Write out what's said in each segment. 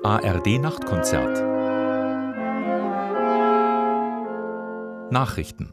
ARD-Nachtkonzert. Nachrichten.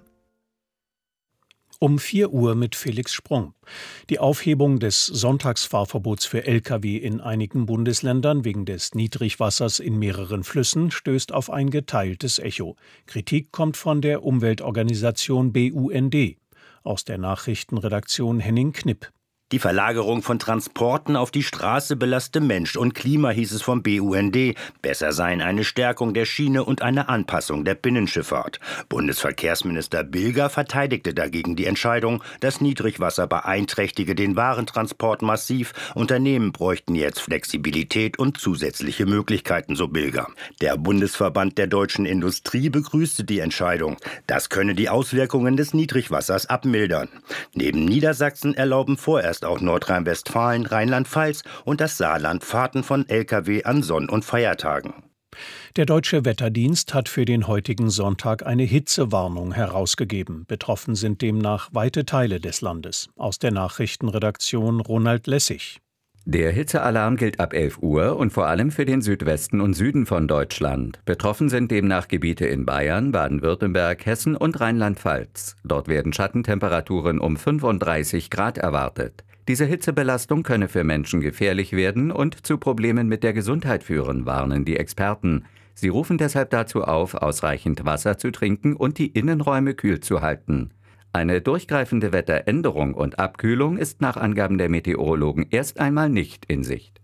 Um 4 Uhr mit Felix Sprung. Die Aufhebung des Sonntagsfahrverbots für Lkw in einigen Bundesländern wegen des Niedrigwassers in mehreren Flüssen stößt auf ein geteiltes Echo. Kritik kommt von der Umweltorganisation BUND. Aus der Nachrichtenredaktion Henning Knipp. Die Verlagerung von Transporten auf die Straße belaste Mensch und Klima, hieß es vom BUND. Besser seien eine Stärkung der Schiene und eine Anpassung der Binnenschifffahrt. Bundesverkehrsminister Bilger verteidigte dagegen die Entscheidung. Das Niedrigwasser beeinträchtige den Warentransport massiv. Unternehmen bräuchten jetzt Flexibilität und zusätzliche Möglichkeiten, so Bilger. Der Bundesverband der deutschen Industrie begrüßte die Entscheidung. Das könne die Auswirkungen des Niedrigwassers abmildern. Neben Niedersachsen erlauben vorerst auch Nordrhein-Westfalen, Rheinland-Pfalz und das Saarland Fahrten von Lkw an Sonn- und Feiertagen. Der Deutsche Wetterdienst hat für den heutigen Sonntag eine Hitzewarnung herausgegeben. Betroffen sind demnach weite Teile des Landes. Aus der Nachrichtenredaktion Ronald Lessig. Der Hitzealarm gilt ab 11 Uhr und vor allem für den Südwesten und Süden von Deutschland. Betroffen sind demnach Gebiete in Bayern, Baden-Württemberg, Hessen und Rheinland-Pfalz. Dort werden Schattentemperaturen um 35 Grad erwartet. Diese Hitzebelastung könne für Menschen gefährlich werden und zu Problemen mit der Gesundheit führen, warnen die Experten. Sie rufen deshalb dazu auf, ausreichend Wasser zu trinken und die Innenräume kühl zu halten. Eine durchgreifende Wetteränderung und Abkühlung ist nach Angaben der Meteorologen erst einmal nicht in Sicht.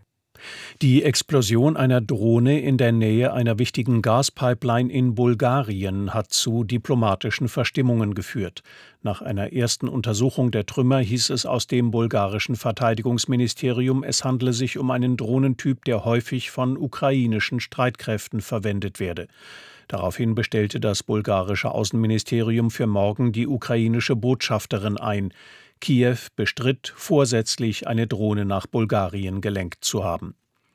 Die Explosion einer Drohne in der Nähe einer wichtigen Gaspipeline in Bulgarien hat zu diplomatischen Verstimmungen geführt. Nach einer ersten Untersuchung der Trümmer hieß es aus dem bulgarischen Verteidigungsministerium, es handle sich um einen Drohnentyp, der häufig von ukrainischen Streitkräften verwendet werde. Daraufhin bestellte das bulgarische Außenministerium für morgen die ukrainische Botschafterin ein. Kiew bestritt, vorsätzlich eine Drohne nach Bulgarien gelenkt zu haben.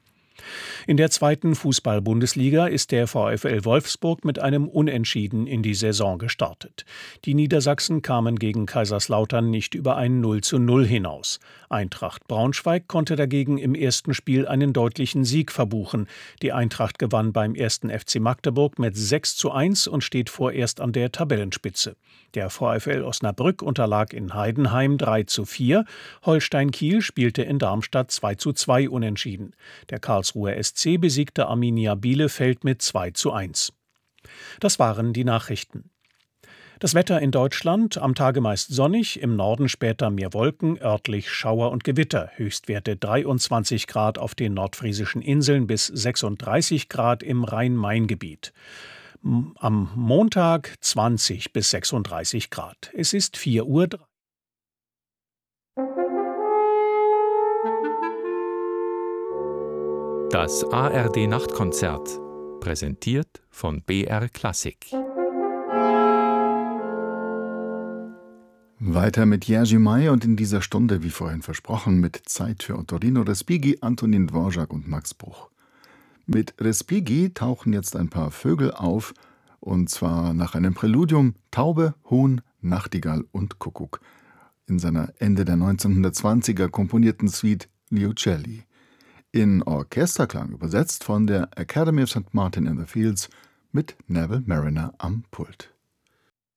In der zweiten Fußball-Bundesliga ist der VfL Wolfsburg mit einem Unentschieden in die Saison gestartet. Die Niedersachsen kamen gegen Kaiserslautern nicht über ein 0:0 hinaus. Eintracht Braunschweig konnte dagegen im ersten Spiel einen deutlichen Sieg verbuchen. Die Eintracht gewann beim 1. FC Magdeburg mit 6:1 und steht vorerst an der Tabellenspitze. Der VfL Osnabrück unterlag in Heidenheim 3:4. Holstein Kiel spielte in Darmstadt 2:2 unentschieden. Der Karlsruher SC besiegte Arminia Bielefeld mit 2:1. Das waren die Nachrichten. Das Wetter in Deutschland: am Tage meist sonnig, im Norden später mehr Wolken, örtlich Schauer und Gewitter. Höchstwerte 23 Grad auf den nordfriesischen Inseln bis 36 Grad im Rhein-Main-Gebiet. Am Montag 20 bis 36 Grad. Es ist 4:03 Uhr. Das ARD-Nachtkonzert, präsentiert von BR Klassik. Weiter mit Jerzy May und in dieser Stunde, wie vorhin versprochen, mit Zeit für Ottorino Respighi, Antonin Dvorak und Max Bruch. Mit Respighi tauchen jetzt ein paar Vögel auf, und zwar nach einem Präludium Taube, Huhn, Nachtigall und Kuckuck in seiner Ende der 1920er komponierten Suite Gli Uccelli. In Orchesterklang übersetzt von der Academy of St. Martin in the Fields mit Neville Marriner am Pult.